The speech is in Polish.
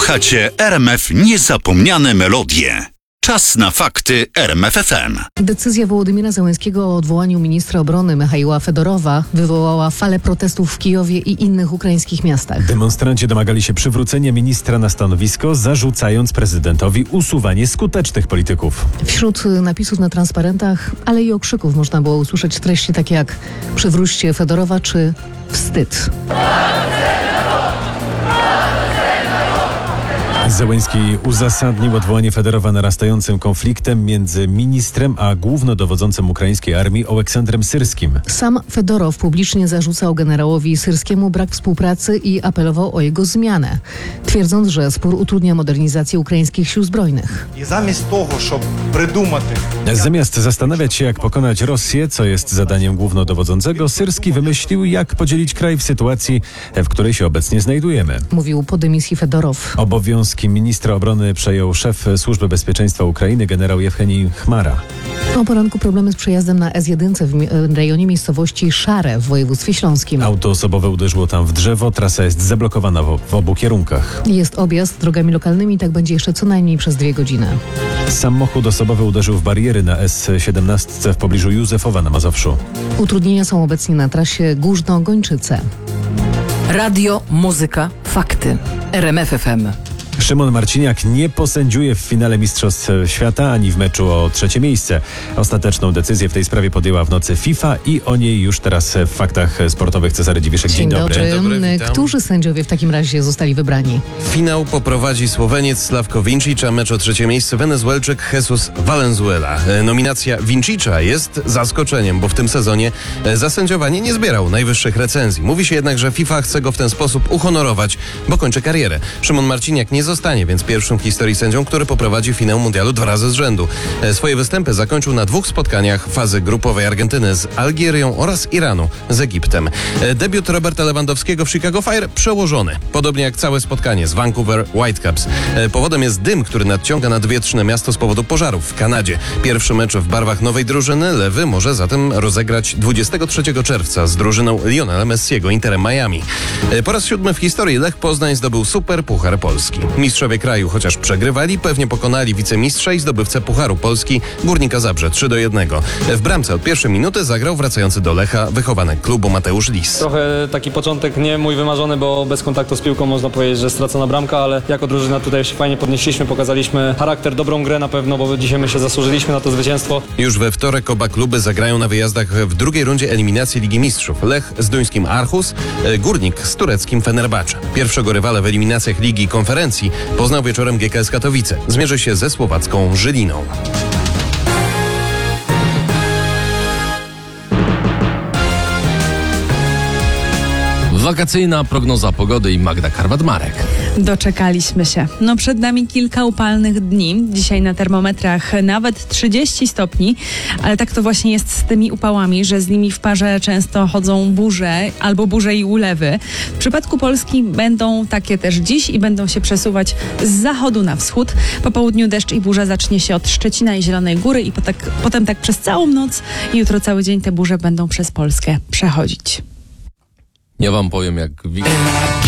Słuchacie RMF Niezapomniane Melodie. Czas na fakty RMF FM. Decyzja Wołodymyra Zełenskiego o odwołaniu ministra obrony Michaiła Fedorowa wywołała falę protestów w Kijowie i innych ukraińskich miastach. Demonstranci domagali się przywrócenia ministra na stanowisko, zarzucając prezydentowi usuwanie skutecznych polityków. Wśród napisów na transparentach, ale i okrzyków można było usłyszeć treści takie jak przywróćcie Fedorowa czy wstyd. Zełenski uzasadnił odwołanie Fedorowa narastającym konfliktem między ministrem a głównodowodzącym ukraińskiej armii Oleksandrem Syrskim. Sam Fedorow publicznie zarzucał generałowi Syrskiemu brak współpracy i apelował o jego zmianę, twierdząc, że spór utrudnia modernizację ukraińskich sił zbrojnych. Zamiast zastanawiać się, jak pokonać Rosję, co jest zadaniem głównodowodzącego, Syrski wymyślił, jak podzielić kraj w sytuacji, w której się obecnie znajdujemy. Mówił po dymisji Fedorow. Obowiązki ministra obrony przejął szef Służby Bezpieczeństwa Ukrainy generał Jewgenij Chmara. O poranku problemy z przejazdem na S1 w rejonie miejscowości Szare w województwie śląskim. Auto osobowe uderzyło tam w drzewo, trasa jest zablokowana w obu kierunkach. Jest objazd drogami lokalnymi, tak będzie jeszcze co najmniej przez 2 godziny. Samochód osobowy uderzył w bariery na S17 w pobliżu Józefowa na Mazowszu. Utrudnienia są obecnie na trasie Górzno-Gończyce. Radio, muzyka, fakty. RMF FM. Szymon Marciniak nie posędziuje w finale Mistrzostw Świata ani w meczu o 3. miejsce. Ostateczną decyzję w tej sprawie podjęła w nocy FIFA i o niej już teraz w faktach sportowych Cezary Dziwiszek. Dzień dobry. Dzień dobry, witam. Którzy sędziowie w takim razie zostali wybrani? Finał poprowadzi Słoweniec Slavko Vincic, a mecz o 3. miejsce Wenezuelczyk Jesus Valenzuela. Nominacja Vincicza jest zaskoczeniem, bo w tym sezonie za sędziowanie nie zbierał najwyższych recenzji. Mówi się jednak, że FIFA chce go w ten sposób uhonorować, bo kończy karierę. Szymon Marciniak nie zostanie więc pierwszym w historii sędzią, który poprowadzi finał mundialu 2 razy z rzędu. Swoje występy zakończył na 2 spotkaniach fazy grupowej Argentyny z Algierią oraz Iranu z Egiptem. Debiut Roberta Lewandowskiego w Chicago Fire przełożony, podobnie jak całe spotkanie z Vancouver Whitecaps. Powodem jest dym, który nadciąga nad wietrzne miasto z powodu pożarów w Kanadzie. Pierwszy mecz w barwach nowej drużyny Lewy może zatem rozegrać 23 czerwca z drużyną Lionela Messiego, Interem Miami. Po raz 7 w historii Lech Poznań zdobył Super Puchar Polski. Mistrzowie kraju, chociaż przegrywali, pewnie pokonali wicemistrza i zdobywcę Pucharu Polski Górnika Zabrze 3-1. W bramce od pierwszej minuty zagrał wracający do Lecha wychowanek klubu Mateusz Lis. Trochę taki początek nie mój wymarzony, bo bez kontaktu z piłką można powiedzieć, że stracona bramka, ale jako drużyna tutaj się fajnie podnieśliśmy, pokazaliśmy charakter, dobrą grę na pewno, bo dzisiaj my się zasłużyliśmy na to zwycięstwo. Już we wtorek oba kluby zagrają na wyjazdach w drugiej rundzie eliminacji Ligi Mistrzów. Lech z duńskim Aarhus, Górnik z tureckim Fenerbahce. Pierwszego rywala w eliminacjach Ligi i Konferencji poznał wieczorem GKS Katowice. Zmierzy się ze słowacką Żyliną. Wakacyjna prognoza pogody i Magda Karwat-Marek. Doczekaliśmy się. Przed nami kilka upalnych dni. Dzisiaj na termometrach nawet 30 stopni, ale tak to właśnie jest z tymi upałami, że z nimi w parze często chodzą burze albo burze i ulewy. W przypadku Polski będą takie też dziś i będą się przesuwać z zachodu na wschód. Po południu deszcz i burza zacznie się od Szczecina i Zielonej Góry i potem tak przez całą noc i jutro cały dzień te burze będą przez Polskę przechodzić. Ja wam powiem, jak